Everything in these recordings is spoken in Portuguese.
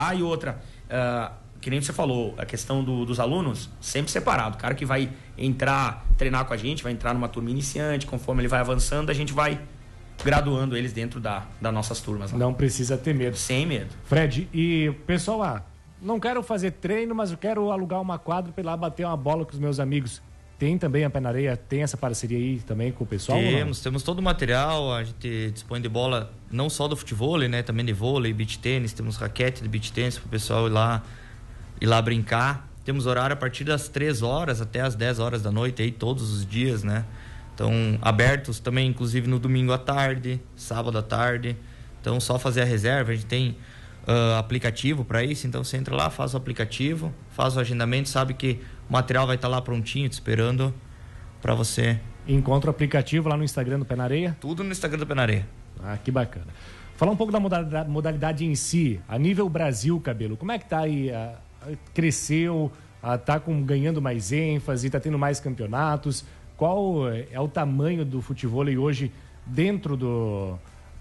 E outra, que nem você falou, a questão dos alunos, sempre separado. O cara que vai treinar com a gente, vai entrar numa turma iniciante, conforme ele vai avançando, a gente vai graduando eles dentro das nossas turmas. Não precisa ter medo. Sem medo. Fred, e pessoal, não quero fazer treino, mas eu quero alugar uma quadra para ir lá bater uma bola com os meus amigos. Tem também a Pé na Areia, tem essa parceria aí também com o pessoal? Temos todo o material, a gente dispõe de bola não só do futebol, né, também de vôlei, beach tênis, temos raquete de beach tênis para o pessoal ir lá brincar. Temos horário a partir das 3 horas até as 10 horas da noite, aí todos os dias, né? Então, abertos também, inclusive no domingo à tarde, sábado à tarde. Então, só fazer a reserva, a gente tem aplicativo para isso, então você entra lá, faz o aplicativo, faz o agendamento, sabe que o material vai estar lá prontinho, te esperando para você. Encontra o aplicativo lá no Instagram do Pé na Areia? Tudo no Instagram do Pé na Areia. Que bacana. Falar um pouco da modalidade em si, a nível Brasil, Cabelo, como é que tá aí? Cresceu, tá ganhando mais ênfase, tá tendo mais campeonatos? Qual é o tamanho do futevôlei hoje dentro do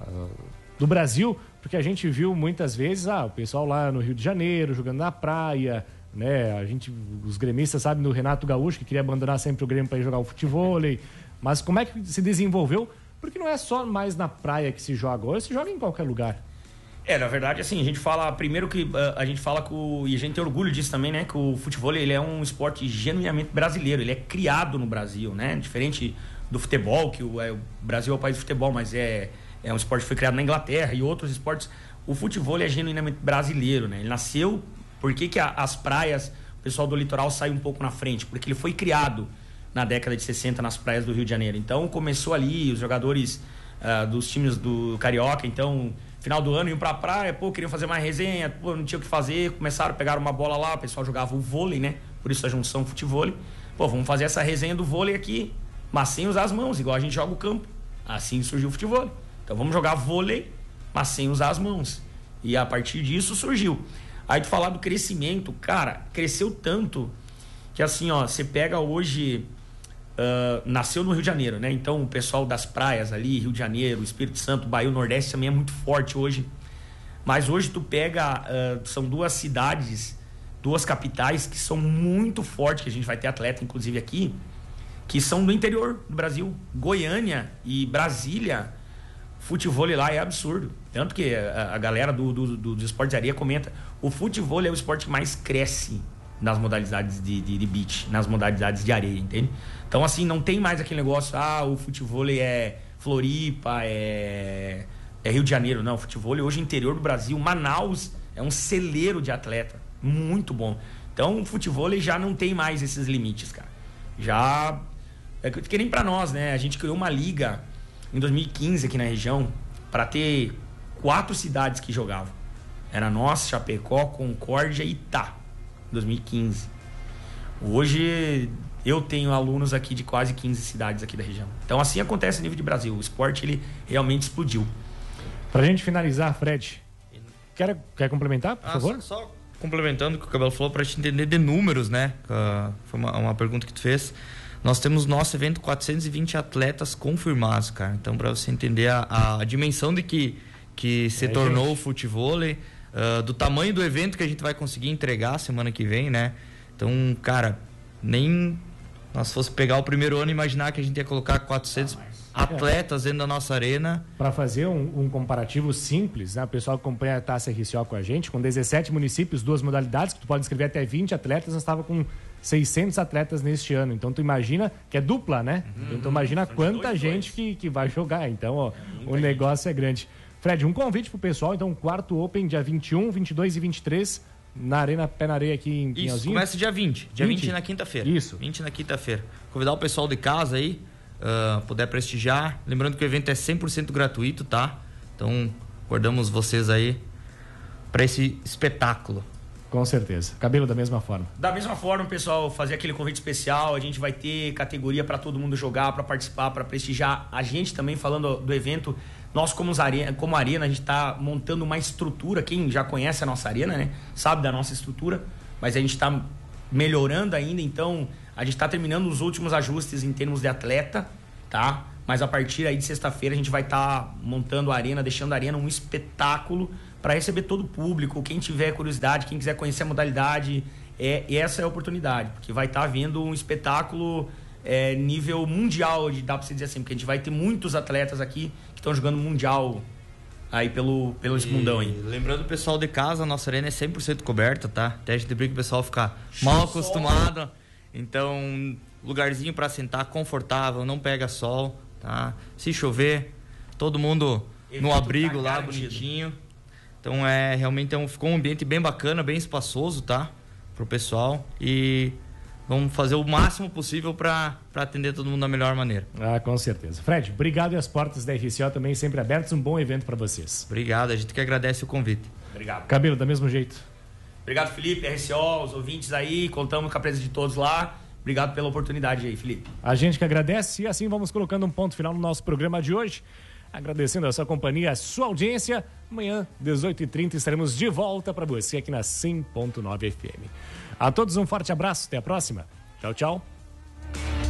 Brasil? Porque a gente viu muitas vezes o pessoal lá no Rio de Janeiro jogando na praia, né? Os gremistas sabem do Renato Gaúcho, que queria abandonar sempre o Grêmio para ir jogar o futevôlei. Mas como é que se desenvolveu? Porque não é só mais na praia que se joga, hoje se joga em qualquer lugar. Na verdade, assim, a gente fala, primeiro que a gente fala e a gente tem orgulho disso também, né, que o futevôlei, ele é um esporte genuinamente brasileiro, ele é criado no Brasil, né, diferente do futebol, que o Brasil é o país do futebol, mas é um esporte que foi criado na Inglaterra e outros esportes. O futevôlei é genuinamente brasileiro, né, ele nasceu, por que as praias, o pessoal do litoral sai um pouco na frente? Porque ele foi criado na década de 60 nas praias do Rio de Janeiro, então começou ali, os jogadores dos times do Carioca, então... Final do ano iam pra praia, queriam fazer mais resenha, não tinha o que fazer, começaram a pegar uma bola lá, o pessoal jogava o vôlei, né? Por isso a junção futevôlei. Vamos fazer essa resenha do vôlei aqui, mas sem usar as mãos, igual a gente joga o campo. Assim surgiu o futevôlei. Então vamos jogar vôlei, mas sem usar as mãos. E a partir disso surgiu. Aí tu falar do crescimento, cara, cresceu tanto que assim, você pega hoje... nasceu no Rio de Janeiro, né? Então o pessoal das praias ali, Rio de Janeiro, Espírito Santo, Bahia, Nordeste também é muito forte hoje. Mas hoje tu pega, são 2 cidades, 2 capitais que são muito fortes, que a gente vai ter atleta inclusive aqui, que são do interior do Brasil. Goiânia e Brasília, futevôlei lá é absurdo. Tanto que a galera do esporte de areia comenta, o futevôlei é o esporte que mais cresce nas modalidades de beach, nas modalidades de areia, entende? Então, assim, não tem mais aquele negócio, o futevôlei é Floripa, é Rio de Janeiro. Não, o futevôlei hoje é interior do Brasil. Manaus é um celeiro de atleta, muito bom. Então, o futevôlei já não tem mais esses limites, cara. Já, que nem pra nós, né? A gente criou uma liga em 2015 aqui na região para ter 4 cidades que jogavam. Era nós, Chapecó, Concórdia e Itá. 2015. Hoje eu tenho alunos aqui de quase 15 cidades aqui da região. Então assim acontece a nível de Brasil. O esporte ele realmente explodiu. Pra gente finalizar, Fred, quer complementar, por favor? Só complementando o que o Cabelo falou, pra gente entender de números, né? Foi uma pergunta que tu fez. Nós temos no nosso evento 420 atletas confirmados, cara. Então pra você entender a dimensão de que se tornou o futevôlei, do tamanho do evento que a gente vai conseguir entregar semana que vem, né? Então, cara, nem nós fosse pegar o primeiro ano e imaginar que a gente ia colocar 400 atletas dentro da nossa arena. Para fazer um comparativo simples, né? O pessoal que acompanha a Taça RCO com a gente, com 17 municípios, 2 modalidades, que tu pode inscrever até 20 atletas, nós estávamos com 600 atletas neste ano. Então, tu imagina, que é dupla, né? Então, imagina quanta gente que vai jogar. Então, o negócio é grande. Fred, um convite pro pessoal, então, 4º Open, dia 21, 22 e 23, na Arena Pé na Areia aqui em Pinhalzinho. Isso, começa dia 20. Dia 20 na quinta-feira. Isso. 20 na quinta-feira. Convidar o pessoal de casa aí, puder prestigiar. Lembrando que o evento é 100% gratuito, tá? Então, acordamos vocês aí para esse espetáculo. Com certeza. Cabelo, da mesma forma. Da mesma forma, pessoal, fazer aquele convite especial. A gente vai ter categoria para todo mundo jogar, para participar, para prestigiar. A gente também, falando do evento, nós como arena, a gente está montando uma estrutura. Quem já conhece a nossa arena, né, sabe da nossa estrutura, mas a gente está melhorando ainda. Então, a gente está terminando os últimos ajustes em termos de atleta, tá? Mas a partir aí de sexta-feira a gente vai estar montando a arena, deixando a arena um espetáculo para receber todo o público, quem tiver curiosidade, quem quiser conhecer a modalidade, essa é a oportunidade, porque vai estar havendo um espetáculo nível mundial, dá para você dizer assim, porque a gente vai ter muitos atletas aqui que estão jogando mundial aí pelo esse mundão aí. Lembrando o pessoal de casa, a nossa arena é 100% coberta, tá? Até a gente brinca que o pessoal fica mal acostumado. Então, lugarzinho para sentar confortável, não pega sol, tá? Se chover, todo mundo no abrigo lá, bonitinho. Então, realmente ficou um ambiente bem bacana, bem espaçoso, tá? Pro pessoal. E vamos fazer o máximo possível para atender todo mundo da melhor maneira. Com certeza. Fred, obrigado, e as portas da RCO também sempre abertas. Um bom evento para vocês. Obrigado, a gente que agradece o convite. Obrigado. Cabelo, do mesmo jeito. Obrigado, Felipe, RCO, os ouvintes aí, contamos com a presença de todos lá. Obrigado pela oportunidade aí, Felipe. A gente que agradece, e assim vamos colocando um ponto final no nosso programa de hoje. Agradecendo a sua companhia, a sua audiência. Amanhã, 18h30, estaremos de volta para você aqui na 100.9 FM. A todos um forte abraço, até a próxima. Tchau, tchau.